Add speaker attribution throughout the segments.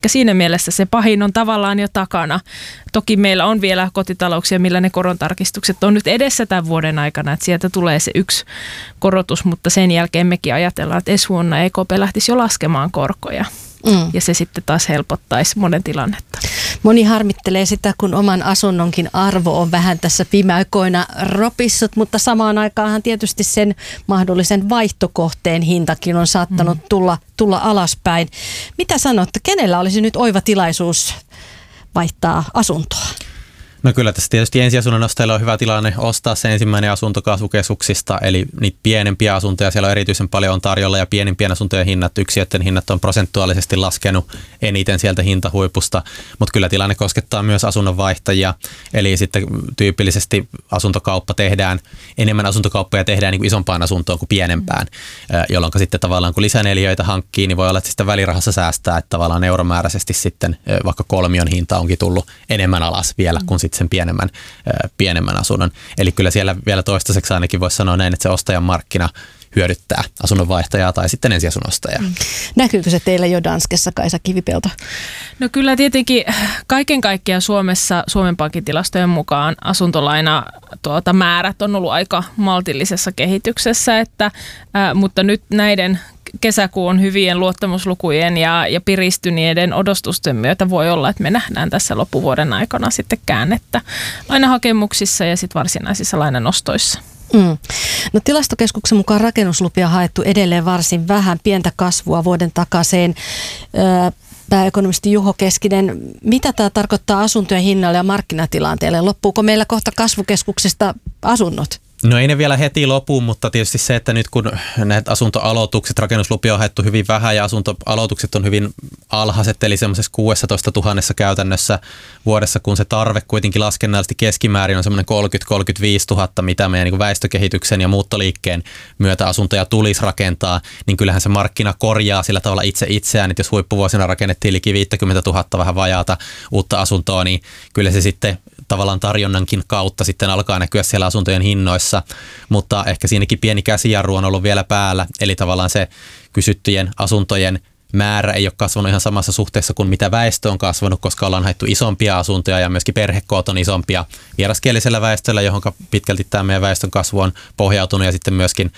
Speaker 1: siinä mielessä se pahin on tavallaan jo takana. Toki meillä on vielä kotitalouksia, millä ne korontarkistukset on nyt edessä tämän vuoden aikana, että sieltä tulee se yksi korotus, mutta sen jälkeen mekin ajatellaan, että ensi vuonna EKP lähtisi jo laskemaan korkoja. Ja se sitten taas helpottaisi monen tilannetta.
Speaker 2: Moni harmittelee sitä, kun oman asunnonkin arvo on vähän tässä viime aikoina ropissut, mutta samaan aikaanhan tietysti sen mahdollisen vaihtokohteen hintakin on saattanut tulla alaspäin. Mitä sanotte, kenellä olisi nyt oiva tilaisuus vaihtaa asuntoa?
Speaker 3: No kyllä tässä tietysti ensiasunnon ostajilla on hyvä tilanne ostaa se ensimmäinen asunto kasvukeskuksista, eli niitä pienempiä asuntoja siellä on erityisen paljon on tarjolla ja pienimpien asuntojen hinnat, yksiöiden hinnat on prosentuaalisesti laskenut eniten sieltä hintahuipusta, mutta kyllä tilanne koskettaa myös asunnonvaihtajia, eli sitten tyypillisesti enemmän asuntokauppoja tehdään niin kuin isompaan asuntoon kuin pienempään, jolloin sitten tavallaan kun lisäneliöitä hankkii, niin voi olla, että sitä välirahassa säästää, että tavallaan euromääräisesti sitten vaikka kolmion hinta onkin tullut enemmän alas vielä kuin sitten sen pienemmän asunnon. Eli kyllä siellä vielä toistaiseksi ainakin voisi sanoa näin, että se ostajan markkina hyödyttää asunnonvaihtajaa tai sitten ensiasunnostajaa. Näkyykö
Speaker 2: se teillä jo Danskessa, Kaisa Kivipelto?
Speaker 1: No kyllä tietenkin kaiken kaikkiaan Suomessa Suomen Pankin tilastojen mukaan asuntolaina määrät on ollut aika maltillisessa kehityksessä, mutta nyt näiden kesäkuun hyvien luottamuslukujen ja piristyneiden odotusten myötä voi olla, että me nähdään tässä loppuvuoden aikana sitten käännettä lainahakemuksissa ja sitten varsinaisissa lainanostoissa.
Speaker 2: No tilastokeskuksen mukaan rakennuslupia haettu edelleen varsin vähän, pientä kasvua vuoden takaiseen. Pääekonomisti Juho Keskinen, mitä tämä tarkoittaa asuntojen hinnalle ja markkinatilanteelle? Loppuuko meillä kohta kasvukeskuksesta asunnot?
Speaker 3: No ei ne vielä heti lopu, mutta tietysti se, että nyt kun näitä asuntoaloitukset, rakennuslupia on haettu hyvin vähän ja asuntoaloitukset on hyvin alhaiset, eli semmoisessa 16 000 käytännössä vuodessa, kun se tarve kuitenkin laskennallisesti keskimäärin on semmoinen 30-35 000, mitä meidän niin kuin väestökehityksen ja muuttoliikkeen myötä asuntoja tulisi rakentaa, niin kyllähän se markkina korjaa sillä tavalla itseään, että jos huippuvuosina rakennettiin liki 50 000 vähän vajaata uutta asuntoa, niin kyllä se sitten tavallaan tarjonnankin kautta sitten alkaa näkyä siellä asuntojen hinnoissa, mutta ehkä siinäkin pieni käsijarru on ollut vielä päällä, eli tavallaan se kysyttyjen asuntojen määrä ei ole kasvanut ihan samassa suhteessa kuin mitä väestö on kasvanut, koska ollaan haettu isompia asuntoja ja myöskin perhekoot on isompia vieraskielisellä väestöllä, johon pitkälti tämä meidän väestön kasvu on pohjautunut ja sitten myöskin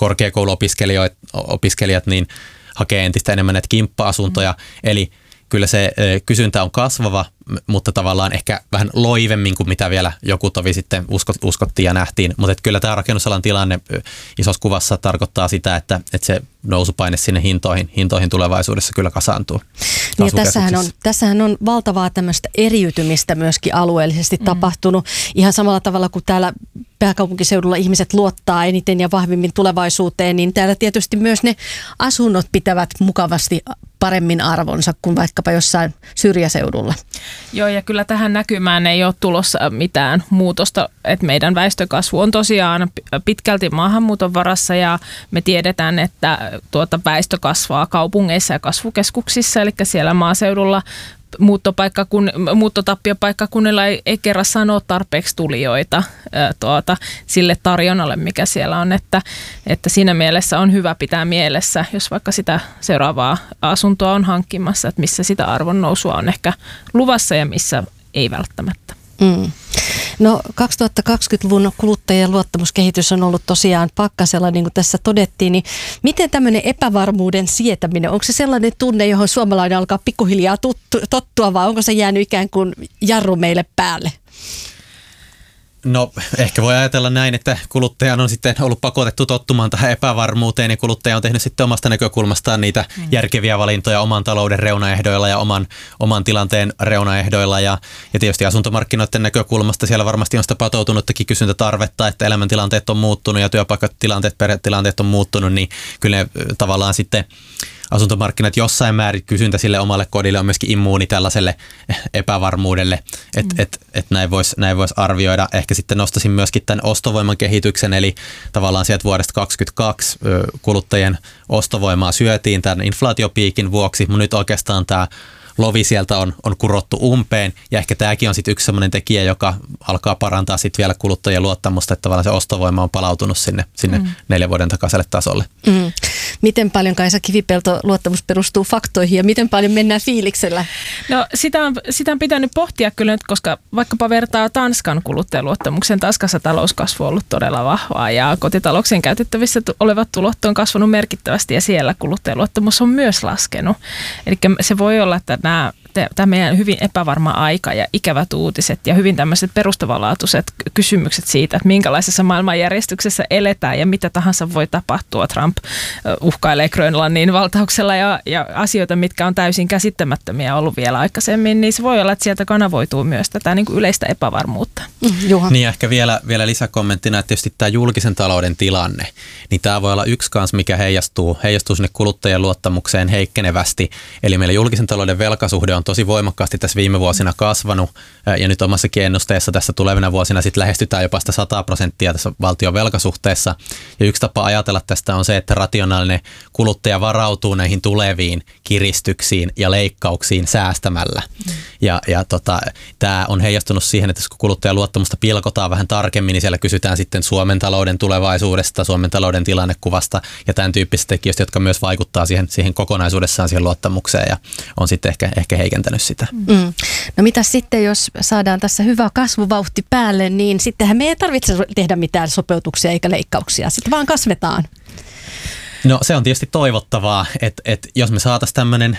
Speaker 3: korkeakouluopiskelijat niin hakee entistä enemmän näitä kimppa-asuntoja, eli kyllä se kysyntä on kasvava, mutta tavallaan ehkä vähän loivemmin kuin mitä vielä joku tovi sitten uskottiin ja nähtiin. Mutta kyllä tämä rakennusalan tilanne isossa kuvassa tarkoittaa sitä, että se nousupaine sinne hintoihin tulevaisuudessa kyllä kasaantuu.
Speaker 2: Niin tässähän on valtavaa tämmöistä eriytymistä myöskin alueellisesti tapahtunut. Ihan samalla tavalla kuin täällä pääkaupunkiseudulla ihmiset luottaa eniten ja vahvimmin tulevaisuuteen, niin täällä tietysti myös ne asunnot pitävät mukavasti paremmin arvonsa kuin vaikkapa jossain syrjäseudulla.
Speaker 1: Joo, ja kyllä tähän näkymään ei ole tulossa mitään muutosta, että meidän väestökasvu on tosiaan pitkälti maahanmuuton varassa ja me tiedetään, että väestö kasvaa kaupungeissa ja kasvukeskuksissa, eli siellä maaseudulla muuttotappiopaikkakunnilla ei kerran sano tarpeeksi tulijoita sille tarjonnalle, mikä siellä on, että siinä mielessä on hyvä pitää mielessä, jos vaikka sitä seuraavaa asuntoa on hankkimassa, että missä sitä arvonnousua on ehkä luvassa ja missä ei välttämättä.
Speaker 2: No 2020-luvun kuluttajien luottamuskehitys on ollut tosiaan pakkasella, niin kuin tässä todettiin, niin miten tämmöinen epävarmuuden sietäminen, onko se sellainen tunne, johon suomalainen alkaa pikkuhiljaa tottua vai onko se jäänyt ikään kuin jarru meille päälle?
Speaker 3: No ehkä voi ajatella näin, että kuluttajan on sitten ollut pakotettu tottumaan tähän epävarmuuteen ja kuluttaja on tehnyt sitten omasta näkökulmastaan niitä järkeviä valintoja oman talouden reunaehdoilla ja oman tilanteen reunaehdoilla ja tietysti asuntomarkkinoiden näkökulmasta siellä varmasti on sitä patoutunuttakin kysyntätarvetta, että elämäntilanteet on muuttunut ja työpaikkatilanteet, perhetilanteet on muuttunut, niin kyllä ne tavallaan sitten asuntomarkkinat jossain määrin kysyntä sille omalle kodille on myöskin immuuni tällaiselle epävarmuudelle, että näin vois arvioida. Ehkä sitten nostaisin myöskin tämän ostovoiman kehityksen, eli tavallaan sieltä vuodesta 2022 kuluttajien ostovoimaa syötiin tämän inflaatiopiikin vuoksi, mutta nyt oikeastaan tämä lovi sieltä on kurottu umpeen. Ja ehkä tämäkin on sitten yksi sellainen tekijä, joka alkaa parantaa sitten vielä kuluttajien luottamusta, että tavallaan se ostovoima on palautunut sinne 4 vuoden takaiselle tasolle.
Speaker 2: Miten paljon, Kaisa Kivipelto, luottamus perustuu faktoihin ja miten paljon mennään fiiliksellä?
Speaker 1: No sitä on pitänyt pohtia kyllä nyt, koska vaikkapa vertaa Tanskan kuluttajaluottamuksen. Tanskassa talouskasvu on ollut todella vahvaa ja kotitalouksien käytettävissä olevat tulot on kasvanut merkittävästi ja siellä kuluttajaluottamus on myös laskenut. Eli se voi olla, että tämä meidän hyvin epävarma aika ja ikävät uutiset ja hyvin tämmöiset perustavanlaatuiset kysymykset siitä, että minkälaisessa maailmanjärjestyksessä eletään ja mitä tahansa voi tapahtua. Trump uhkailee Grönlannin valtauksella ja asioita, mitkä on täysin käsittämättömiä ollut vielä aikaisemmin, niin se voi olla, että sieltä kanavoituu myös tätä niin kuin yleistä epävarmuutta.
Speaker 2: Juha.
Speaker 3: Niin ehkä vielä lisäkommenttina, että tietysti tämä julkisen talouden tilanne, niin tämä voi olla yksi kanssa, mikä heijastuu sinne kuluttajien luottamukseen heikkenevästi. Eli meillä julkisen talouden velkasuhde on tosi voimakkaasti tässä viime vuosina kasvanut ja nyt omassakin ennusteessa tässä tulevina vuosina sitten lähestytään jopa sitä 100% tässä valtion velkasuhteessa. Ja yksi tapa ajatella tästä on se, että rationaalinen kuluttaja varautuu näihin tuleviin kiristyksiin ja leikkauksiin säästämällä. Ja tämä on heijastunut siihen, että kun kuluttajan luottamusta pilkotaan vähän tarkemmin, niin siellä kysytään sitten Suomen talouden tulevaisuudesta, Suomen talouden tilannekuvasta ja tämän tyyppisistä tekijöistä, jotka myös vaikuttaa siihen kokonaisuudessaan siihen luottamukseen ja on sitten ehkä heikentänyt sitä.
Speaker 2: No mitä sitten, jos saadaan tässä hyvä kasvuvauhti päälle, niin sittenhän me ei tarvitse tehdä mitään sopeutuksia eikä leikkauksia, sitten vaan kasvetaan.
Speaker 3: No se on tietysti toivottavaa, että jos me saataisiin tämmöinen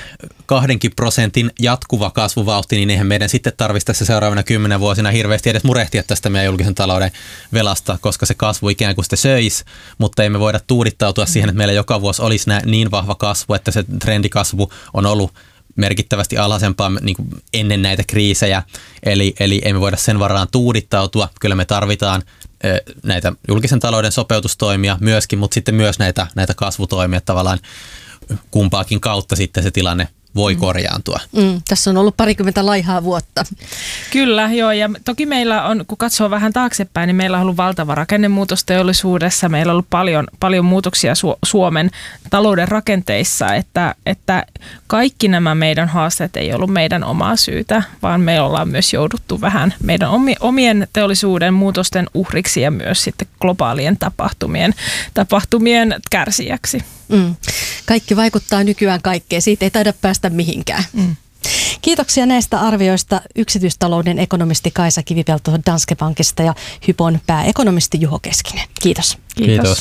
Speaker 3: 2% jatkuva kasvuvauhti, niin eihän meidän sitten tarvitsisi tässä seuraavana 10 vuosina hirveästi edes murehtia tästä meidän julkisen talouden velasta, koska se kasvu ikään kuin sitten söisi, mutta ei me voida tuudittautua siihen, että meillä joka vuosi olisi niin vahva kasvu, että se trendikasvu on ollut merkittävästi alhaisempaa niin kuin ennen näitä kriisejä, eli ei me voida sen varaan tuudittautua. Kyllä me tarvitaan näitä julkisen talouden sopeutustoimia myöskin, mutta sitten myös näitä kasvutoimia, tavallaan kumpaakin kautta sitten se tilanne voi korjaantua.
Speaker 2: Tässä on ollut 20 laihaa vuotta.
Speaker 1: Kyllä, joo, ja toki meillä on, kun katsoo vähän taaksepäin, niin meillä on ollut valtava rakennemuutos teollisuudessa, meillä on ollut paljon muutoksia Suomen talouden rakenteissa, että kaikki nämä meidän haasteet ei ollut meidän omaa syytä, vaan me ollaan myös jouduttu vähän meidän omien teollisuuden muutosten uhriksi ja myös sitten globaalien tapahtumien kärsijäksi.
Speaker 2: Kaikki vaikuttaa nykyään kaikkeen, siitä ei taida päästä mihinkään. Kiitoksia näistä arvioista yksityistalouden ekonomisti Kaisa Kivipelto Danske Bankista ja Hypon pääekonomisti Juho Keskinen. Kiitos.
Speaker 3: Kiitos.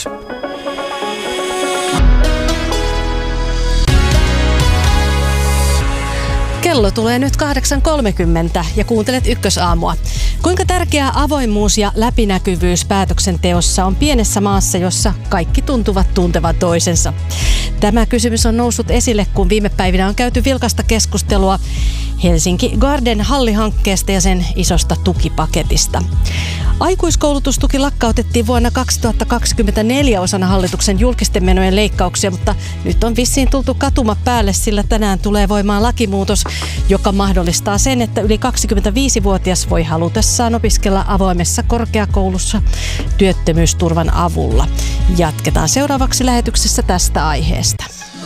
Speaker 2: Kello tulee nyt 8.30 ja kuuntelet Ykkösaamua. Kuinka tärkeää avoimuus ja läpinäkyvyys päätöksenteossa on pienessä maassa, jossa kaikki tuntuvat tuntevan toisensa? Tämä kysymys on noussut esille, kun viime päivinä on käyty vilkasta keskustelua Helsinki Garden hallihankkeesta ja sen isosta tukipaketista. Aikuiskoulutustuki lakkautettiin vuonna 2024 osana hallituksen julkisten menojen leikkauksia, mutta nyt on vissiin tultu katuma päälle, sillä tänään tulee voimaan lakimuutos, joka mahdollistaa sen, että yli 25-vuotias voi halutessaan opiskella avoimessa korkeakoulussa työttömyysturvan avulla. Jatketaan seuraavaksi lähetyksessä tästä aiheesta.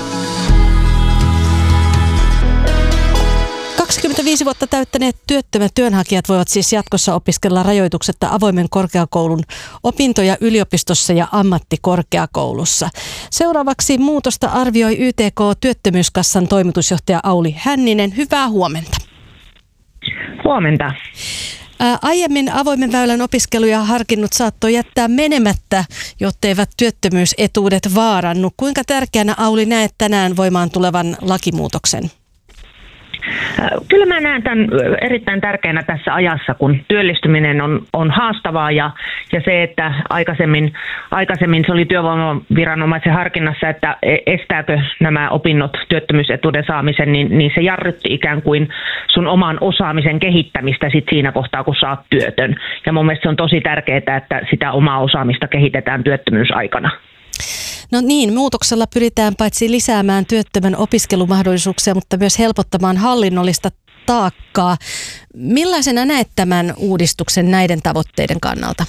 Speaker 2: 25 vuotta täyttäneet työttömät työnhakijat voivat siis jatkossa opiskella rajoituksetta avoimen korkeakoulun opintoja yliopistossa ja ammattikorkeakoulussa. Seuraavaksi muutosta arvioi YTK-työttömyyskassan toimitusjohtaja Auli Hänninen. Hyvää huomenta.
Speaker 4: Huomenta.
Speaker 2: Aiemmin avoimen väylän opiskeluja harkinnut saattoi jättää menemättä, jotteivät työttömyysetuudet vaarannu. Kuinka tärkeänä, Auli, näet tänään voimaan tulevan lakimuutoksen?
Speaker 4: Kyllä mä näen tämän erittäin tärkeänä tässä ajassa, kun työllistyminen on haastavaa ja se, että aikaisemmin se oli työvoimaviranomaisen harkinnassa, että estääkö nämä opinnot työttömyysetuuden saamisen, niin se jarrutti ikään kuin sun oman osaamisen kehittämistä sit siinä kohtaa, kun sä oot työtön. Ja mun mielestä se on tosi tärkeää, että sitä omaa osaamista kehitetään työttömyysaikana.
Speaker 2: No niin, muutoksella pyritään paitsi lisäämään työttömän opiskelumahdollisuuksia, mutta myös helpottamaan hallinnollista taakkaa. Millaisena näet tämän uudistuksen näiden tavoitteiden kannalta?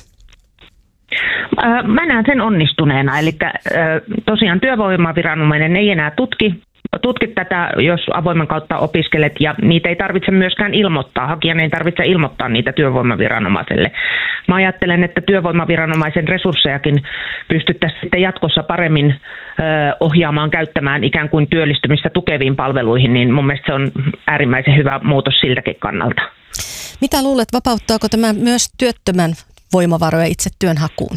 Speaker 4: Mä näen sen onnistuneena, eli tosiaan työvoimaviranomainen ei enää tutki tutkit tätä, jos avoimen kautta opiskelet, ja niitä ei tarvitse myöskään ilmoittaa, hakijan ei tarvitse ilmoittaa niitä työvoimaviranomaiselle. Mä ajattelen, että työvoimaviranomaisen resurssejakin pystyttäisiin sitten jatkossa paremmin ohjaamaan käyttämään ikään kuin työllistymistä tukeviin palveluihin, niin mun mielestä se on äärimmäisen hyvä muutos siltäkin kannalta.
Speaker 2: Mitä luulet, vapauttaako tämä myös työttömän voimavaroja itse työnhakuun?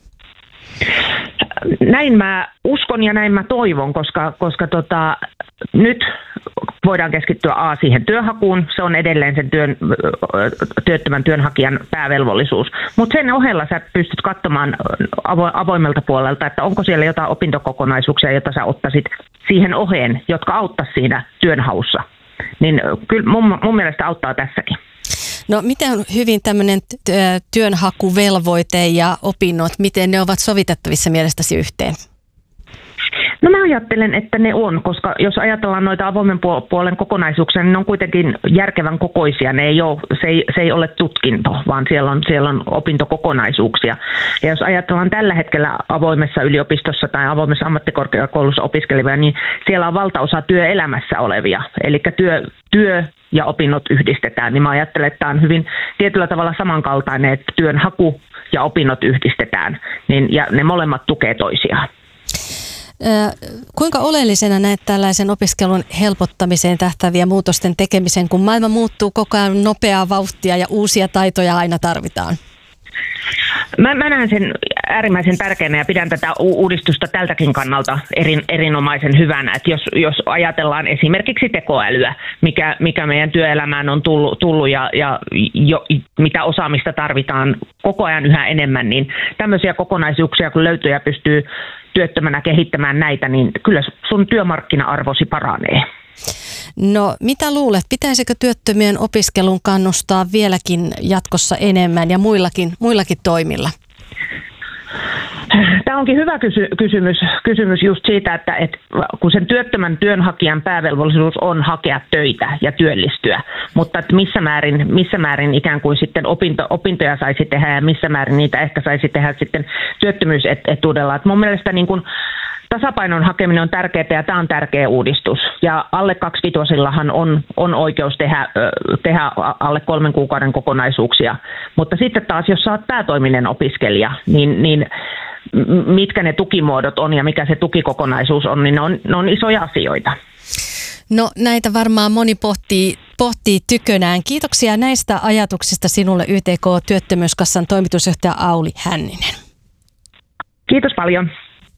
Speaker 4: Näin mä uskon ja näin mä toivon, koska nyt voidaan keskittyä siihen työhakuun. Se on edelleen sen työttömän työnhakijan päävelvollisuus. Mutta sen ohella sä pystyt katsomaan avoimelta puolelta, että onko siellä jotain opintokokonaisuuksia, joita sä ottaisit siihen oheen, jotka auttaisi siinä työnhaussa. Niin kyllä mun mielestä auttaa tässäkin.
Speaker 2: No miten hyvin tämmöinen työnhakuvelvoite ja opinnot, miten ne ovat sovitettavissa mielestäsi yhteen?
Speaker 4: No mä ajattelen, että ne on, koska jos ajatellaan noita avoimen puolen kokonaisuuksia, niin ne on kuitenkin järkevän kokoisia. Se ei ole tutkinto, vaan siellä on opintokokonaisuuksia. Ja jos ajatellaan tällä hetkellä avoimessa yliopistossa tai avoimessa ammattikorkeakoulussa opiskelevia, niin siellä on valtaosa työelämässä olevia. Eli työ ja opinnot yhdistetään, niin mä ajattelen, että tämä on hyvin tietyllä tavalla samankaltainen, että työnhaku ja opinnot yhdistetään, ja ne molemmat tukee toisiaan.
Speaker 2: Kuinka oleellisena näet tällaisen opiskelun helpottamiseen tähtäviä muutosten tekemisen, kun maailma muuttuu koko ajan nopeaa vauhtia ja uusia taitoja aina tarvitaan?
Speaker 4: Mä näen sen äärimmäisen tärkeänä ja pidän tätä uudistusta tältäkin kannalta erinomaisen hyvänä. Että jos ajatellaan esimerkiksi tekoälyä, mikä meidän työelämään on tullut ja mitä osaamista tarvitaan koko ajan yhä enemmän, niin tämmöisiä kokonaisuuksia kun löytyy ja pystyy työttömänä kehittämään näitä, niin kyllä sun työmarkkina-arvosi paranee.
Speaker 2: No mitä luulet, pitäisikö työttömien opiskelun kannustaa vieläkin jatkossa enemmän ja muillakin toimilla?
Speaker 4: Tämä onkin hyvä kysymys just siitä, että kun sen työttömän työnhakijan päävelvollisuus on hakea töitä ja työllistyä, mutta että missä määrin ikään kuin sitten opintoja saisi tehdä ja missä määrin niitä ehkä saisi tehdä sitten työttömyysetuudella. Että mun mielestä niin kuin tasapainon hakeminen on tärkeää ja tämä on tärkeä uudistus. Ja alle 25-vuotiaillahan on oikeus tehdä alle 3 kuukauden kokonaisuuksia. Mutta sitten taas, jos sä oot päätoiminen opiskelija, niin mitkä ne tukimuodot on ja mikä se tukikokonaisuus on, niin ne on isoja asioita.
Speaker 2: No näitä varmaan moni pohtii tykönään. Kiitoksia näistä ajatuksista sinulle YTK-työttömyyskassan toimitusjohtaja Auli Hänninen.
Speaker 4: Kiitos paljon.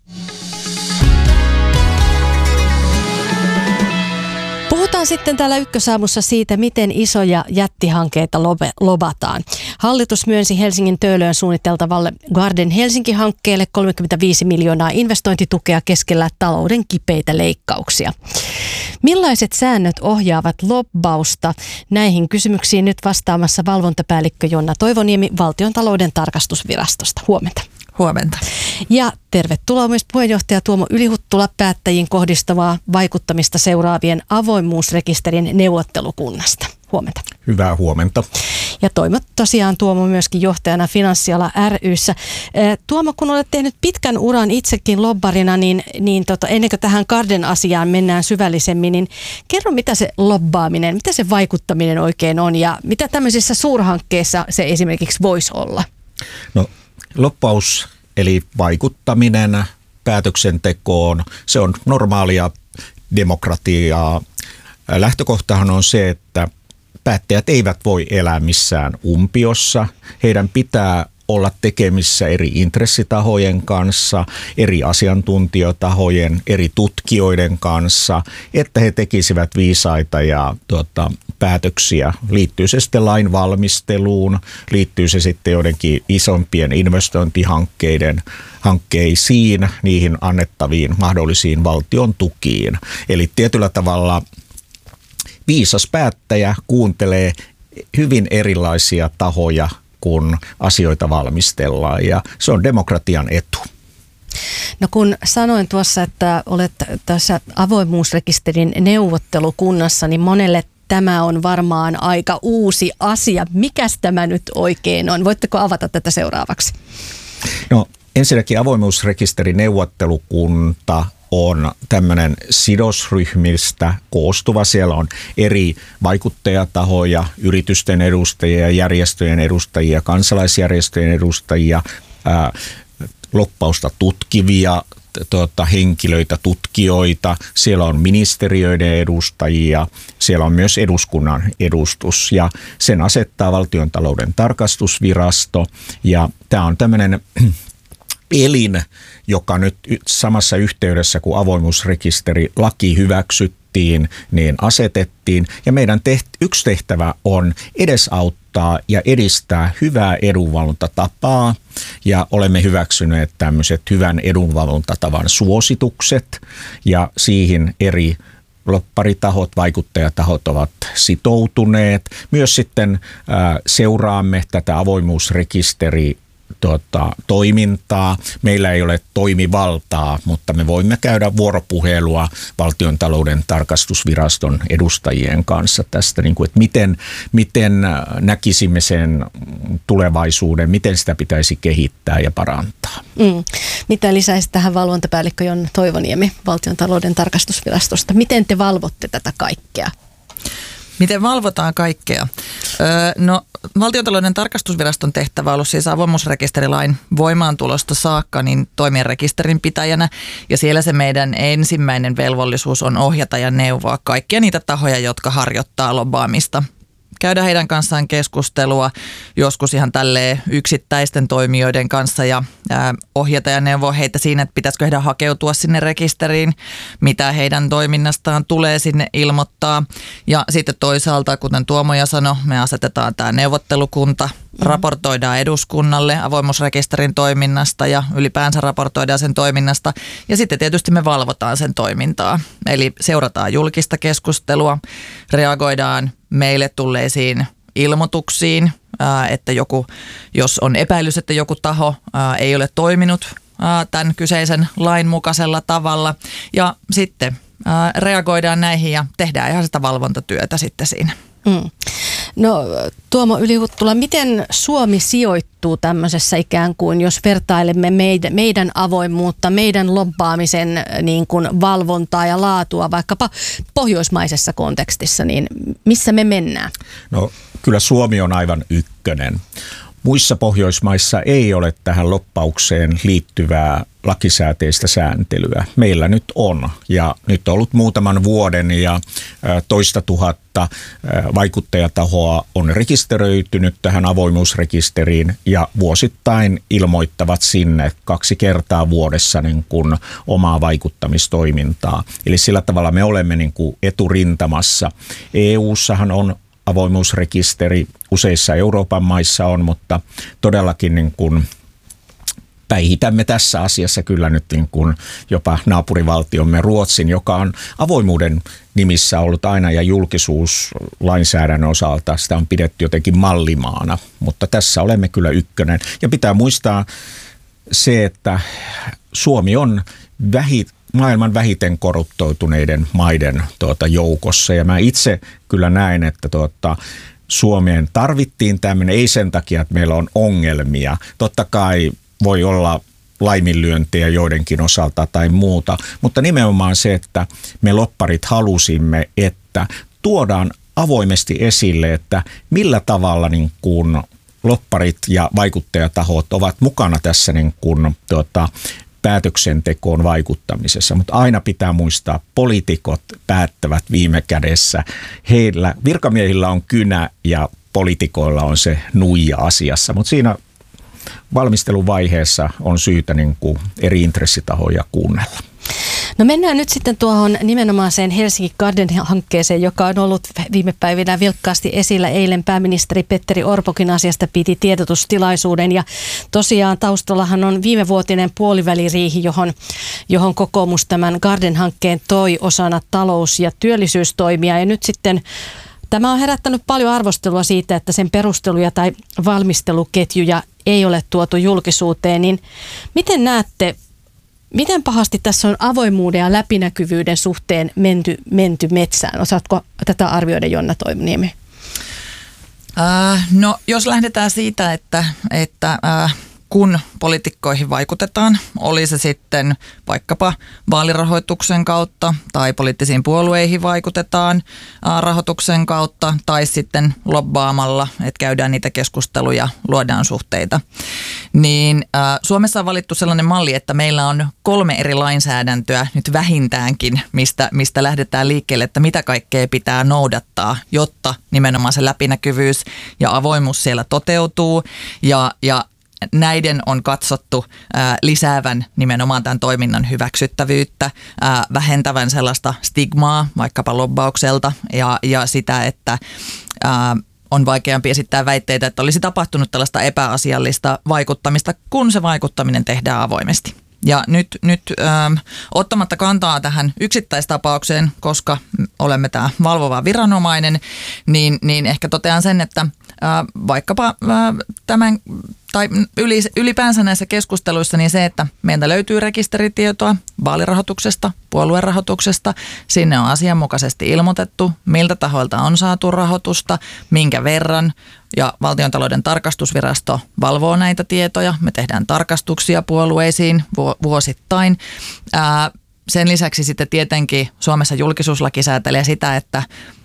Speaker 2: Puhutaan sitten täällä Ykkösaamussa siitä, miten isoja jättihankkeita lobataan. Hallitus myönsi Helsingin Töölöön suunniteltavalle Garden Helsinki-hankkeelle 35 miljoonaa investointitukea keskellä talouden kipeitä leikkauksia. Millaiset säännöt ohjaavat lobbausta? Näihin kysymyksiin nyt vastaamassa valvontapäällikkö Jonna Toivoniemi Valtiontalouden tarkastusvirastosta. Huomenta.
Speaker 5: Huomenta.
Speaker 2: Ja tervetuloa myös puheenjohtaja Tuomo Ylihuttula päättäjiin kohdistavaa vaikuttamista seuraavien avoimuusrekisterin neuvottelukunnasta. Huomenta.
Speaker 5: Hyvää huomenta.
Speaker 2: Ja toimit tosiaan Tuomo myöskin johtajana Finanssiala ry:ssä. Tuomo, kun olet tehnyt pitkän uran itsekin lobbarina, niin ennen kuin tähän Garden-asiaan mennään syvällisemmin, niin kerro mitä se lobbaaminen, mitä se vaikuttaminen oikein on ja mitä tämmöisissä suurhankkeissa se esimerkiksi voisi olla?
Speaker 5: No, lobbaus eli vaikuttaminen päätöksentekoon, se on normaalia demokratiaa. Lähtökohtahan on se, että päättäjät eivät voi elää missään umpiossa. Heidän pitää olla tekemissä eri intressitahojen kanssa, eri asiantuntijatahojen, eri tutkijoiden kanssa, että he tekisivät viisaita ja päätöksiä. Liittyy se sitten lain valmisteluun, liittyy se sitten joidenkin isompien investointihankkeisiin, niihin annettaviin mahdollisiin valtion tukiin. Eli tietyllä tavalla viisas päättäjä kuuntelee hyvin erilaisia tahoja, kun asioita valmistellaan, ja se on demokratian etu.
Speaker 2: No kun sanoin tuossa, että olet tässä avoimuusrekisterin neuvottelukunnassa, niin monelle tämä on varmaan aika uusi asia. Mikäs tämä nyt oikein on? Voitteko avata tätä seuraavaksi?
Speaker 5: No ensinnäkin avoimuusrekisterin neuvottelukunta on tämmöinen sidosryhmistä koostuva. Siellä on eri vaikuttajatahoja, yritysten edustajia, järjestöjen edustajia, kansalaisjärjestöjen edustajia, lobbausta tutkivia henkilöitä, tutkijoita, siellä on ministeriöiden edustajia, siellä on myös eduskunnan edustus ja sen asettaa Valtiontalouden tarkastusvirasto ja tämä on tämmöinen elin, joka nyt samassa yhteydessä kuin avoimuusrekisterilaki hyväksyttiin, niin asetettiin ja meidän yksi tehtävä on edesauttaa ja edistää hyvää edunvalvontatapaa ja olemme hyväksyneet tämmöiset hyvän edunvalvontatavan suositukset ja siihen eri lobbaritahot, vaikuttajatahot ovat sitoutuneet. Myös sitten seuraamme tätä avoimuusrekisteri toimintaa. Meillä ei ole toimivaltaa, mutta me voimme käydä vuoropuhelua Valtiontalouden tarkastusviraston edustajien kanssa tästä, niin kuin, että miten näkisimme sen tulevaisuuden, miten sitä pitäisi kehittää ja parantaa.
Speaker 2: Mitä lisäisi tähän valvontapäällikkö Jonna Toivoniemi Valtiontalouden tarkastusvirastosta? Miten te valvotte tätä kaikkea?
Speaker 6: Miten valvotaan kaikkea? No, Valtiontalouden tarkastusviraston tehtävä on ollut siis avoimuusrekisterilain voimaantulosta saakka niin toimien rekisterinpitäjänä. Ja siellä se meidän ensimmäinen velvollisuus on ohjata ja neuvoa kaikkia niitä tahoja, jotka harjoittaa lobbaamista. Käydä heidän kanssaan keskustelua, joskus ihan tälleen yksittäisten toimijoiden kanssa ja ohjata ja neuvoa heitä siinä, että pitäisikö heidän hakeutua sinne rekisteriin, mitä heidän toiminnastaan tulee sinne ilmoittaa. Ja sitten toisaalta, kuten Tuomo sanoi, me asetetaan tämä neuvottelukunta, raportoidaan eduskunnalle avoimuusrekisterin toiminnasta ja ylipäänsä raportoidaan sen toiminnasta. Ja sitten tietysti me valvotaan sen toimintaa, eli seurataan julkista keskustelua, reagoidaan meille tulleisiin ilmoituksiin, että jos on epäilys, että joku taho ei ole toiminut tämän kyseisen lain mukaisella tavalla ja sitten reagoidaan näihin ja tehdään ihan sitä valvontatyötä sitten siinä.
Speaker 2: No Tuomo Ylihuttula, miten Suomi sijoittuu tämmöisessä ikään kuin, jos vertailemme meidän avoimuutta, meidän lobbaamisen niin kuin valvontaa ja laatua vaikkapa pohjoismaisessa kontekstissa, niin missä me mennään?
Speaker 5: No kyllä Suomi on aivan ykkönen. Muissa Pohjoismaissa ei ole tähän lobbaukseen liittyvää lakisääteistä sääntelyä. Meillä nyt on ja nyt on ollut muutaman vuoden ja toista tuhatta vaikuttajatahoa on rekisteröitynyt tähän avoimuusrekisteriin ja vuosittain ilmoittavat sinne 2 kertaa vuodessa niin kuin omaa vaikuttamistoimintaa. Eli sillä tavalla me olemme niin kuin eturintamassa. EU:ssahan on avoimuusrekisteri, useissa Euroopan maissa on, mutta todellakin niin kuin päihitämme tässä asiassa kyllä nyt niin kuin jopa naapurivaltiomme Ruotsin, joka on avoimuuden nimissä ollut aina ja julkisuuslainsäädännön osalta sitä on pidetty jotenkin mallimaana, mutta tässä olemme kyllä ykkönen. Ja pitää muistaa se, että Suomi on maailman vähiten korruptoituneiden maiden joukossa ja mä itse kyllä näen, että Suomeen tarvittiin tämmöinen, ei sen takia, että meillä on ongelmia. Totta kai voi olla laiminlyöntejä joidenkin osalta tai muuta, mutta nimenomaan se, että me lobbarit halusimme, että tuodaan avoimesti esille, että millä tavalla niin kuin lobbarit ja vaikuttajatahot ovat mukana tässä niin kuin, päätöksentekoon vaikuttamisessa, mutta aina pitää muistaa, poliitikot päättävät viime kädessä. Heillä, virkamiehillä on kynä ja poliitikoilla on se nuija asiassa, mutta siinä valmisteluvaiheessa on syytä niin kuin eri intressitahoja kuunnella.
Speaker 2: No mennään nyt sitten tuohon nimenomaiseen Helsinki Garden-hankkeeseen, joka on ollut viime päivinä vilkkaasti esillä. Eilen pääministeri Petteri Orpokin asiasta piti tiedotustilaisuuden ja tosiaan taustallahan on viimevuotinen puoliväliriihi, johon kokoomus tämän Garden-hankkeen toi osana talous- ja työllisyystoimia ja nyt sitten tämä on herättänyt paljon arvostelua siitä, että sen perusteluja tai valmisteluketjuja ei ole tuotu julkisuuteen, niin miten näette, miten pahasti tässä on avoimuuden ja läpinäkyvyyden suhteen menty metsään? Osaatko tätä arvioida, Jonna Toivoniemi?
Speaker 6: No jos lähdetään siitä, että kun poliitikkoihin vaikutetaan, oli se sitten vaikkapa vaalirahoituksen kautta tai poliittisiin puolueihin vaikutetaan rahoituksen kautta tai sitten lobbaamalla, että käydään niitä keskusteluja, luodaan suhteita. Niin Suomessa on valittu sellainen malli, että meillä on 3 eri lainsäädäntöä nyt vähintäänkin, mistä lähdetään liikkeelle, että mitä kaikkea pitää noudattaa, jotta nimenomaan se läpinäkyvyys ja avoimuus siellä toteutuu ja näiden on katsottu lisäävän nimenomaan tämän toiminnan hyväksyttävyyttä, vähentävän sellaista stigmaa vaikkapa lobbaukselta ja sitä, että on vaikeampi esittää väitteitä, että olisi tapahtunut tällaista epäasiallista vaikuttamista, kun se vaikuttaminen tehdään avoimesti. Ja nyt ottamatta kantaa tähän yksittäistapaukseen, koska olemme tämä valvova viranomainen, niin ehkä totean sen, että vaikkapa tämän tai ylipäänsä näissä keskusteluissa niin se, että meiltä löytyy rekisteritietoa vaalirahoituksesta, puoluerahoituksesta. Sinne on asianmukaisesti ilmoitettu, miltä tahoilta on saatu rahoitusta, minkä verran. Ja Valtiontalouden tarkastusvirasto valvoo näitä tietoja. Me tehdään tarkastuksia puolueisiin vuosittain. Sen lisäksi sitten tietenkin Suomessa julkisuuslaki säätelee sitä, että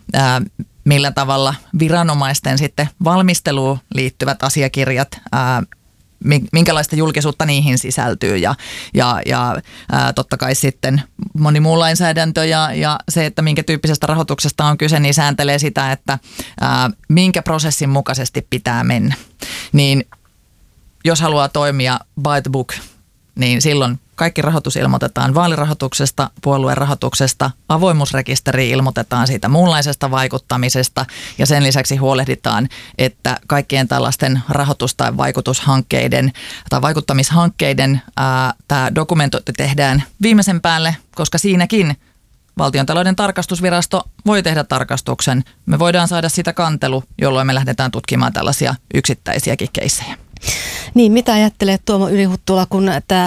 Speaker 6: millä tavalla viranomaisten sitten valmisteluun liittyvät asiakirjat, minkälaista julkisuutta niihin sisältyy ja totta kai sitten moni muu lainsäädäntö ja se, että minkä tyyppisestä rahoituksesta on kyse, niin sääntelee sitä, että minkä prosessin mukaisesti pitää mennä. Niin jos haluaa toimia by the book, niin silloin kaikki rahoitus ilmoitetaan vaalirahoituksesta, puoluerahoituksesta, avoimuusrekisteriin ilmoitetaan siitä muunlaisesta vaikuttamisesta ja sen lisäksi huolehditaan, että kaikkien tällaisten rahoitus- tai vaikutushankkeiden tai vaikuttamishankkeiden tämä dokumentointi tehdään viimeisen päälle, koska siinäkin Valtiontalouden tarkastusvirasto voi tehdä tarkastuksen. Me voidaan saada sitä kantelu, jolloin me lähdetään tutkimaan tällaisia yksittäisiäkin keissejä.
Speaker 2: Niin, mitä ajattelee Tuomo Yli-Huttula, kun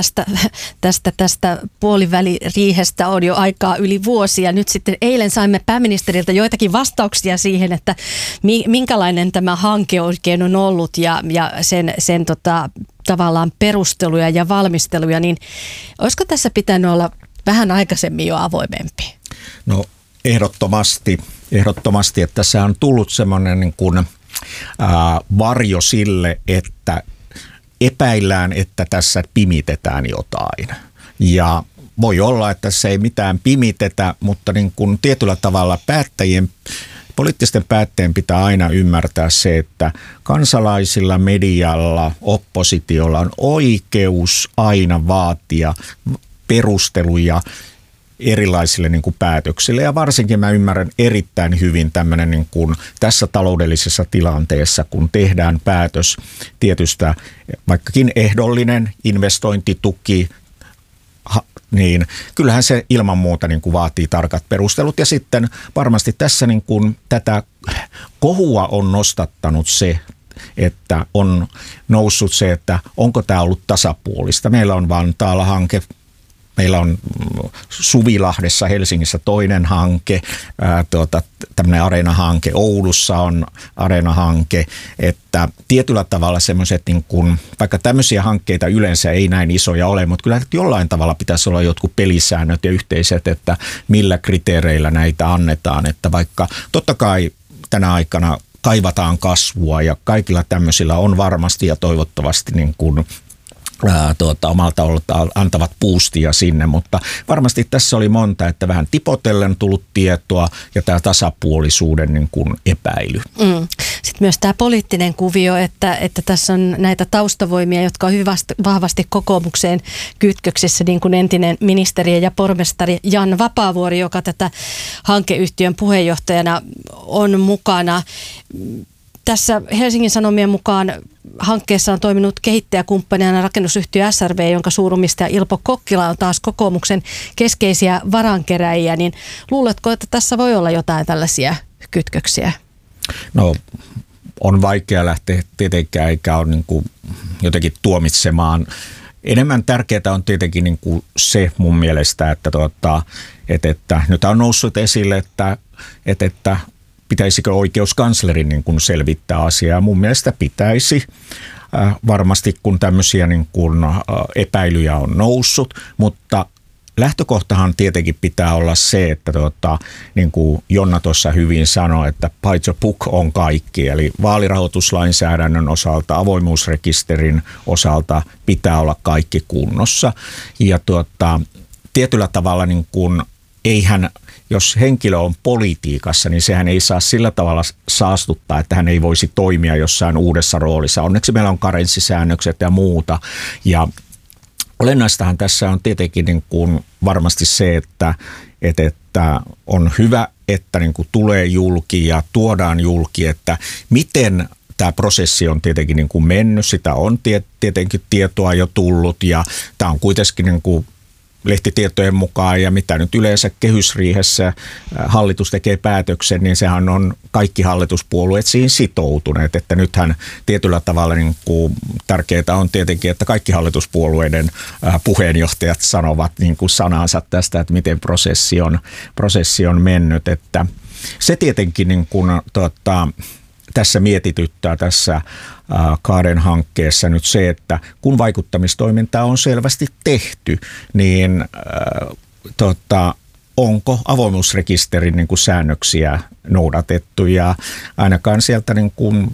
Speaker 2: tästä puoliväliriihestä on jo aikaa yli vuosi ja nyt sitten eilen saimme pääministeriltä joitakin vastauksia siihen, että minkälainen tämä hanke oikein on ollut ja sen tavallaan perusteluja ja valmisteluja, niin olisiko tässä pitänyt olla vähän aikaisemmin jo avoimempi?
Speaker 5: No ehdottomasti, että tässä on tullut semmoinen niin kuin varjo sille, että epäillään, että tässä pimitetään jotain. Ja voi olla, että tässä ei mitään pimitetä, mutta niin kuin tietyllä tavalla poliittisten päättäjien pitää aina ymmärtää se, että kansalaisilla, medialla, oppositiolla on oikeus aina vaatia perusteluja erilaisille niin kuin päätöksille. Ja varsinkin mä ymmärrän erittäin hyvin tämmöinen niin kuin tässä taloudellisessa tilanteessa, kun tehdään päätös tietystä vaikkakin ehdollinen investointituki, niin kyllähän se ilman muuta niin kuin vaatii tarkat perustelut. Ja sitten varmasti tässä niin kuin tätä kohua on nostattanut se, että on noussut se, että onko tämä ollut tasapuolista. Meillä on Vantaalla hanke. Meillä on Suvilahdessa Helsingissä toinen hanke, tämmöinen Areena-hanke, Oulussa on Areena-hanke, että tietyllä tavalla semmoiset, niin kuin, vaikka tämmöisiä hankkeita yleensä ei näin isoja ole, mutta kyllä jollain tavalla pitäisi olla jotkut pelisäännöt ja yhteiset, että millä kriteereillä näitä annetaan, että vaikka totta kai tänä aikana kaivataan kasvua ja kaikilla tämmöisillä on varmasti ja toivottavasti niin kuin omalta antavat boostia sinne, mutta varmasti tässä oli monta, että vähän tipotellen tullut tietoa ja tämä tasapuolisuuden niin kuin epäily.
Speaker 2: Sitten myös tämä poliittinen kuvio, että tässä on näitä taustavoimia, jotka on hyvin vahvasti kokoomukseen kytköksissä, niin kuin entinen ministeri ja pormestari Jan Vapaavuori, joka tätä hankeyhtiön puheenjohtajana on mukana. Tässä Helsingin Sanomien mukaan hankkeessa on toiminut kehittäjäkumppanina rakennusyhtiö SRV, jonka suuromistaja Ilpo Kokkila on taas kokoomuksen keskeisiä varankeräjiä. Niin luuletko, että tässä voi olla jotain tällaisia kytköksiä?
Speaker 5: No on vaikea lähteä tietenkään, eikä ole niin kuin jotenkin tuomitsemaan. Enemmän tärkeää on tietenkin niin kuin se mun mielestä, että nyt on noussut esille, että pitäisikö oikeuskanslerin niin kuin selvittää asiaa. Mun mielestä pitäisi. varmasti, kun tämmöisiä niin kuin epäilyjä on noussut, mutta lähtökohtahan tietenkin pitää olla se, että niin kuin Jonna tuossa hyvin sanoi, että by the book on kaikki. Eli vaalirahoituslainsäädännön osalta, avoimuusrekisterin osalta pitää olla kaikki kunnossa. Ja tietyllä tavalla niin kuin eihän, jos henkilö on politiikassa, niin sehän ei saa sillä tavalla saastuttaa, että hän ei voisi toimia jossain uudessa roolissa. Onneksi meillä on karenssisäännökset ja muuta. Ja olennaistahan tässä on tietenkin niin kuin varmasti se, että on hyvä, että niin kuin tulee julki ja tuodaan julki, että miten tämä prosessi on tietenkin niin kuin mennyt. Sitä on tietenkin tietoa jo tullut ja tämä on kuitenkin niin kuin lehtitietojen mukaan ja mitä nyt yleensä kehysriihessä hallitus tekee päätöksen, niin sehän on kaikki hallituspuolueet siihen sitoutuneet, että nythän tietyllä tavalla niin kuin tärkeää on tietenkin, että kaikki hallituspuolueiden puheenjohtajat sanovat niin kuin sanansa tästä, että miten prosessi on mennyt, että se tietenkin niin kuin, tässä mietityttää tässä Kaaren hankkeessa nyt se, että kun vaikuttamistoimintaa on selvästi tehty, niin onko avoimuusrekisterin niin kuin säännöksiä noudatettu ja ainakaan sieltä niin kuin,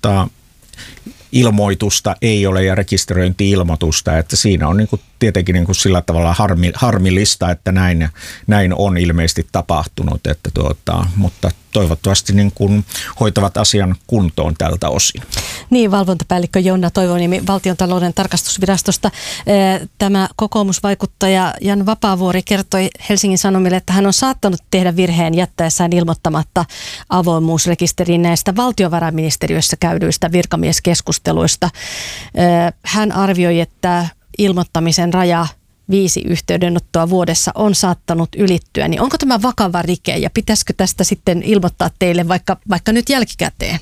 Speaker 5: ilmoitusta ei ole ja rekisteröinti-ilmoitusta, että siinä on niin kuin tietenkin niin kuin sillä tavalla harmillista, että näin on ilmeisesti tapahtunut, että mutta toivottavasti niin kuin hoitavat asian kuntoon tältä osin.
Speaker 2: Niin, valvontapäällikkö Jonna Toivoniemi Valtiontalouden tarkastusvirastosta. Tämä kokoomusvaikuttaja Jan Vapaavuori kertoi Helsingin Sanomille, että hän on saattanut tehdä virheen jättäessään ilmoittamatta avoimuusrekisteriin näistä valtiovarainministeriössä käydyistä virkamieskeskusteluista. Hän arvioi, että ilmoittamisen raja 5 yhteydenottoa vuodessa on saattanut ylittyä, niin onko tämä vakava rike ja pitäisikö tästä sitten ilmoittaa teille vaikka nyt jälkikäteen?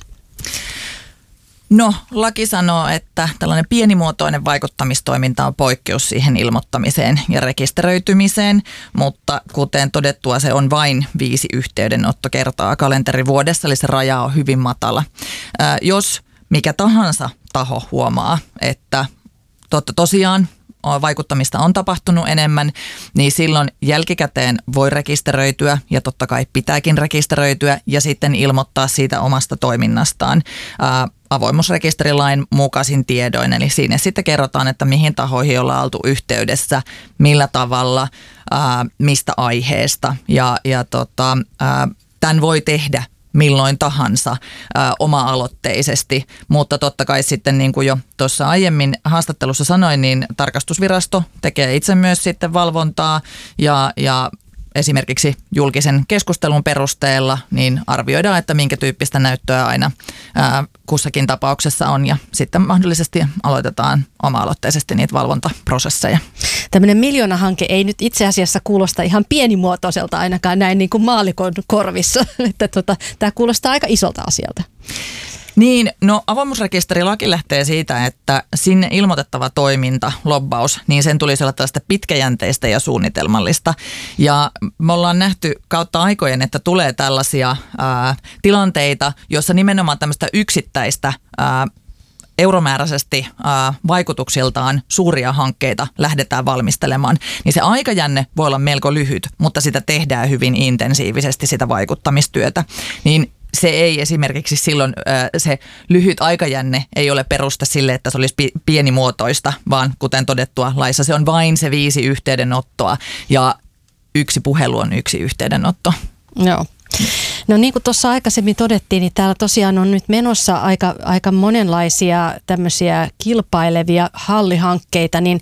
Speaker 6: No, laki sanoo, että tällainen pienimuotoinen vaikuttamistoiminta on poikkeus siihen ilmoittamiseen ja rekisteröitymiseen, mutta kuten todettua, se on vain 5 yhteydenottokertaa kalenterivuodessa, eli se raja on hyvin matala. Jos mikä tahansa taho huomaa, että tosiaan vaikuttamista on tapahtunut enemmän, niin silloin jälkikäteen voi rekisteröityä ja totta kai pitääkin rekisteröityä ja sitten ilmoittaa siitä omasta toiminnastaan avoimuusrekisterilain mukaisin tiedoin. Eli siinä sitten kerrotaan, että mihin tahoihin ollaan oltu yhteydessä, millä tavalla, mistä aiheesta ja tämän voi tehdä milloin tahansa oma-aloitteisesti, mutta totta kai sitten niin kuin jo tuossa aiemmin haastattelussa sanoin, niin tarkastusvirasto tekee itse myös sitten valvontaa ja esimerkiksi julkisen keskustelun perusteella niin arvioidaan, että minkä tyyppistä näyttöä aina kussakin tapauksessa on ja sitten mahdollisesti aloitetaan oma-aloitteisesti niitä valvontaprosesseja.
Speaker 2: Tämmöinen miljoonahanke ei nyt itse asiassa kuulosta ihan pienimuotoiselta ainakaan näin niin kuin maallikon korvissa, että tämä kuulostaa aika isolta asialta.
Speaker 6: Niin, no avoimuusrekisterilaki lähtee siitä, että sinne ilmoitettava toiminta, lobbaus, niin sen tulisi olla tällaista pitkäjänteistä ja suunnitelmallista. Ja me ollaan nähty kautta aikojen, että tulee tällaisia tilanteita, joissa nimenomaan tämmöistä yksittäistä euromääräisesti vaikutuksiltaan suuria hankkeita lähdetään valmistelemaan, niin se aikajänne voi olla melko lyhyt, mutta sitä tehdään hyvin intensiivisesti, sitä vaikuttamistyötä. Niin se ei esimerkiksi silloin, se lyhyt aikajänne ei ole peruste sille, että se olisi pienimuotoista, vaan kuten todettua laissa se on vain se 5 yhteydenottoa ja 1 puhelu on 1 yhteydenotto.
Speaker 2: Joo. No niin kuin tuossa aikaisemmin todettiin, niin täällä tosiaan on nyt menossa aika monenlaisia tämmöisiä kilpailevia hallihankkeita, niin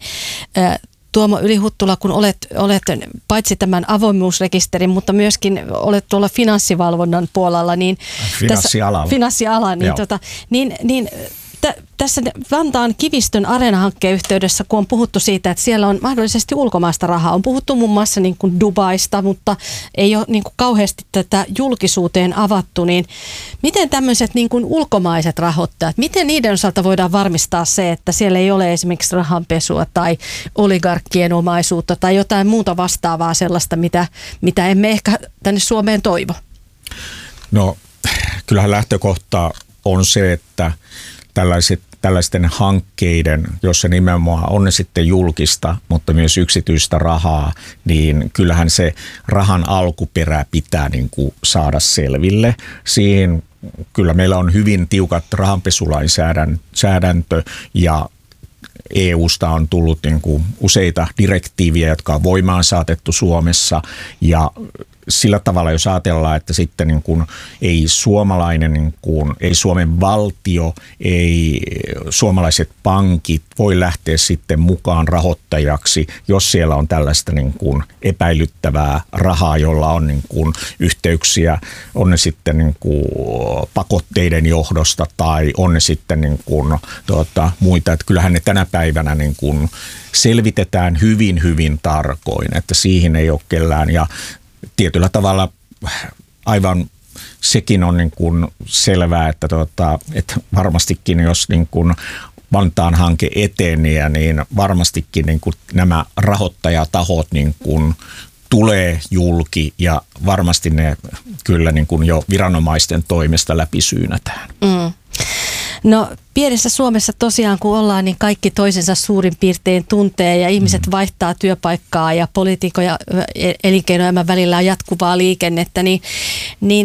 Speaker 2: Tuomo Yli-Huttula, kun olet paitsi tämän avoimuusrekisterin, mutta myöskin olet tuolla finanssivalvonnan puolella, niin finanssiala, niin tässä Vantaan Kivistön Areena-hankkeen yhteydessä, kun on puhuttu siitä, että siellä on mahdollisesti ulkomaista rahaa, on puhuttu muun muassa niin kuin Dubaista, mutta ei ole niin kuin kauheasti tätä julkisuuteen avattu, niin miten tämmöiset niin kuin ulkomaiset rahoittajat, miten niiden osalta voidaan varmistaa se, että siellä ei ole esimerkiksi rahanpesua tai oligarkkien omaisuutta tai jotain muuta vastaavaa sellaista, mitä emme ehkä tänne Suomeen toivo? No,
Speaker 5: kyllähän lähtökohta on se, että tällaiset tällaisten hankkeiden, jossa nimenomaan on ne sitten julkista, mutta myös yksityistä rahaa, niin kyllähän se rahan alkuperä pitää niin kuin saada selville. Siihen kyllä meillä on hyvin tiukat rahanpesulainsäädäntö ja EUsta on tullut niin kuin useita direktiivejä, jotka on voimaan saatettu Suomessa ja sillä tavalla, jos ajatellaan, että sitten niin kuin ei suomalainen, niin kuin, ei Suomen valtio, ei suomalaiset pankit voi lähteä sitten mukaan rahoittajaksi, jos siellä on tällaista niin kuin epäilyttävää rahaa, jolla on niin kuin yhteyksiä, on ne sitten niin kuin pakotteiden johdosta tai on ne sitten niin kuin, muita. Että kyllähän ne tänä päivänä niin kuin selvitetään hyvin, hyvin tarkoin, että siihen ei ole kellään ja tietyllä tavalla aivan sekin on niin kuin selvää, että varmastikin jos niin kuin Vantaan hanke etenee, niin varmastikin niin kuin nämä rahoittajatahot niin kuin tulee julki ja varmasti ne kyllä niin kuin jo viranomaisten toimesta läpisyynätään. Mm.
Speaker 2: No pienessä Suomessa tosiaan kun ollaan, niin kaikki toisensa suurin piirtein tuntee ja ihmiset vaihtaa työpaikkaa ja poliitikon ja elinkeinoelämän välillä on jatkuvaa liikennettä, niin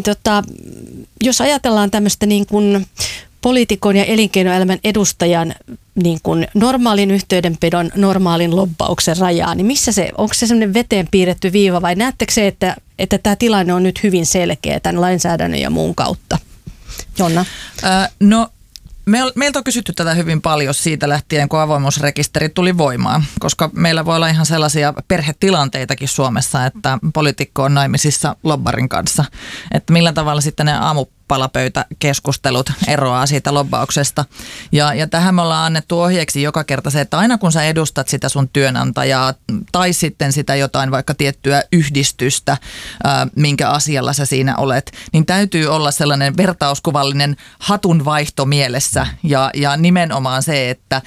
Speaker 2: jos ajatellaan tämmöistä niin kuin poliitikon ja elinkeinoelämän edustajan niin kuin normaalin yhteydenpidon, normaalin lobbauksen rajaa, niin missä se, onko se semmoinen veteen piirretty viiva vai näettekö se, että tämä tilanne on nyt hyvin selkeä tämän lainsäädännön ja muun kautta? Jonna?
Speaker 6: No meiltä on kysytty tätä hyvin paljon siitä lähtien, kun avoimuusrekisteri tuli voimaan, koska meillä voi olla ihan sellaisia perhetilanteitakin Suomessa, että poliitikko on naimisissa lobbarin kanssa, että millä tavalla sitten ne aamupalapöytäkeskustelut eroaa siitä lobbauksesta. Ja tähän me ollaan annettu ohjeeksi joka kerta se, että aina kun sä edustat sitä sun työnantajaa tai sitten sitä jotain vaikka tiettyä yhdistystä, minkä asialla sä siinä olet, niin täytyy olla sellainen vertauskuvallinen hatunvaihto mielessä ja nimenomaan se, että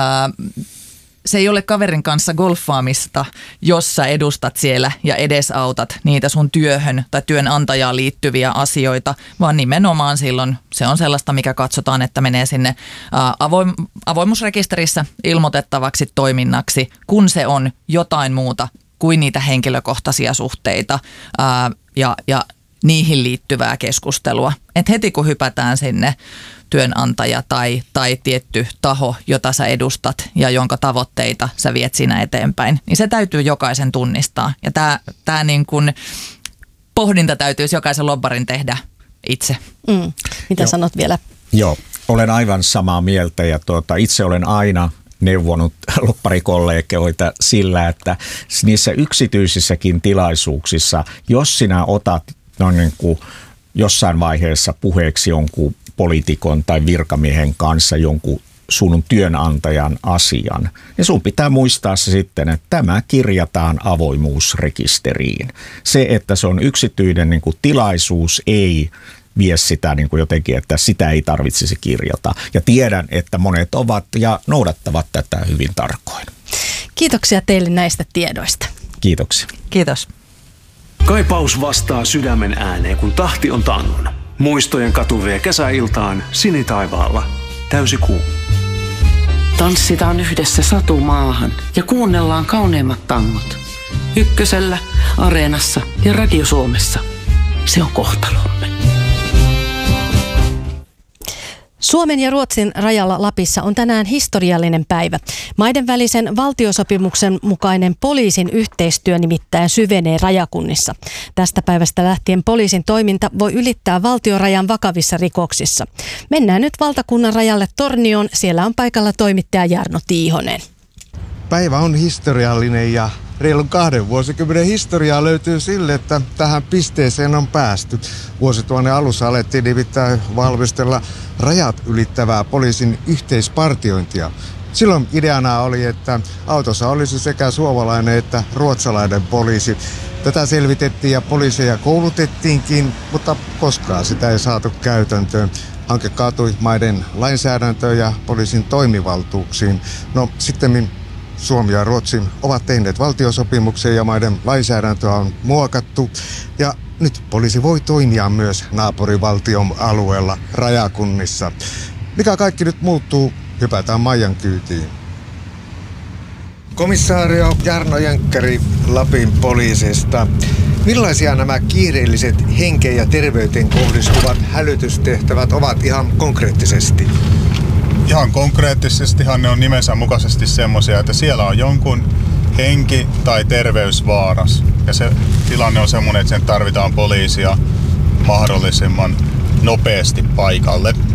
Speaker 6: se ei ole kaverin kanssa golfaamista, jos sä edustat siellä ja edesautat niitä sun työhön tai työnantajaan liittyviä asioita, vaan nimenomaan silloin se on sellaista, mikä katsotaan, että menee sinne avoimuusrekisterissä ilmoitettavaksi toiminnaksi, kun se on jotain muuta kuin niitä henkilökohtaisia suhteita ja niihin liittyvää keskustelua. Et heti kun hypätään sinne työnantaja tai tietty taho, jota sä edustat ja jonka tavoitteita sä viet siinä eteenpäin, niin se täytyy jokaisen tunnistaa. Ja tämä niin kuin pohdinta täytyisi jokaisen lobbarin tehdä itse.
Speaker 2: Mitä sanot vielä?
Speaker 5: Joo, olen aivan samaa mieltä ja itse olen aina neuvonut lobbarikollegoita sillä, että niissä yksityisissäkin tilaisuuksissa, jos sinä otat niin kuin jossain vaiheessa puheeksi jonkun poliitikon tai virkamiehen kanssa jonkun sun työnantajan asian, niin sun pitää muistaa se sitten, että tämä kirjataan avoimuusrekisteriin. Se, että se on yksityinen niin kuin tilaisuus, ei vie sitä niin kuin jotenkin, että sitä ei tarvitsisi kirjata. Ja tiedän, että monet ovat ja noudattavat tätä hyvin tarkoin.
Speaker 2: Kiitoksia teille näistä tiedoista.
Speaker 5: Kiitoksia.
Speaker 6: Kiitos.
Speaker 7: Kaipaus vastaa sydämen ääneen, kun tahti on tangon. Muistojen katu vie kesäiltaan sinitaivaalla. Täysi kuu.
Speaker 8: Tanssitaan yhdessä satumaahan ja kuunnellaan kauneimmat tangot. Ykkösellä, Areenassa ja Radio Suomessa. Se on kohtalomme.
Speaker 2: Suomen ja Ruotsin rajalla Lapissa on tänään historiallinen päivä. Maiden välisen valtiosopimuksen mukainen poliisin yhteistyö nimittäin syvenee rajakunnissa. Tästä päivästä lähtien poliisin toiminta voi ylittää valtiorajan vakavissa rikoksissa. Mennään nyt valtakunnan rajalle Tornioon. Siellä on paikalla toimittaja Jarno Tiihonen.
Speaker 9: Päivä on historiallinen ja reilun 2 vuosikymmenen historiaa löytyy sille, että tähän pisteeseen on päästy. Vuosituhannen alussa alettiin nimittäin valmistella rajat ylittävää poliisin yhteispartiointia. Silloin ideana oli, että autossa olisi sekä suomalainen että ruotsalainen poliisi. Tätä selvitettiin ja poliiseja koulutettiinkin, mutta koskaan sitä ei saatu käytäntöön. Hanke kaatui maiden lainsäädäntöön ja poliisin toimivaltuuksiin. No sitten Suomi ja Ruotsi ovat tehneet valtiosopimuksen ja maiden lainsäädäntöä on muokattu. Ja nyt poliisi voi toimia myös naapurivaltion alueella rajakunnissa. Mikä kaikki nyt muuttuu hypätään Maijan kyytiin. Komissaario Jarno Jönkäri Lapin poliisista. Millaisia nämä kiireelliset henkeen ja terveyteen kohdistuvat hälytystehtävät ovat ihan konkreettisesti?
Speaker 10: Ihan konkreettisestihan ne on nimensä mukaisesti semmoisia, että siellä on jonkun henki tai terveys vaaras. Ja se tilanne on semmoinen, että sen tarvitaan poliisia mahdollisimman nopeasti paikalle.